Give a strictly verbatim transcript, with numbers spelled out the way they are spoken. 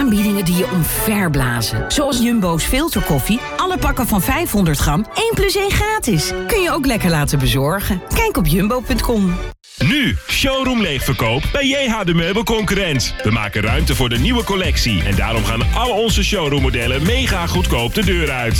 Aanbiedingen die je omverblazen. Zoals Jumbo's filterkoffie. Alle pakken van vijfhonderd gram. één plus één gratis. Kun je ook lekker laten bezorgen. Kijk op jumbo punt com. Nu, showroom leegverkoop bij J H de Meubelconcurrent. We maken ruimte voor de nieuwe collectie. En daarom gaan al onze showroommodellen mega goedkoop de deur uit.